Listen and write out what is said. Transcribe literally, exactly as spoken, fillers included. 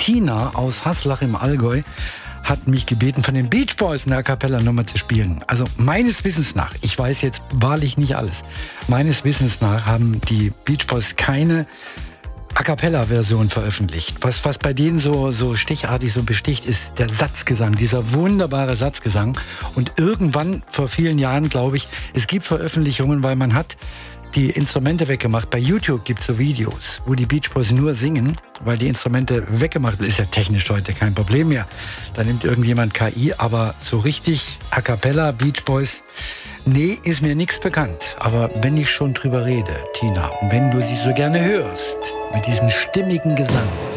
Tina aus Haslach im Allgäu hat mich gebeten, von den Beach Boys eine A Cappella Nummer zu spielen. Also meines Wissens nach, ich weiß jetzt wahrlich nicht alles, meines Wissens nach haben die Beach Boys keine A Cappella-Version veröffentlicht. Was, was bei denen so, so stichartig so besticht, ist der Satzgesang, dieser wunderbare Satzgesang. Und irgendwann, vor vielen Jahren, glaube ich, es gibt Veröffentlichungen, weil man hat die Instrumente weggemacht. Bei YouTube gibt es so Videos, wo die Beach Boys nur singen, weil die Instrumente weggemacht werden. Ist ja technisch heute kein Problem mehr. Da nimmt irgendjemand K I, aber so richtig A Cappella, Beach Boys, nee, ist mir nichts bekannt. Aber wenn ich schon drüber rede, Tina, wenn du sie so gerne hörst, mit diesem stimmigen Gesang,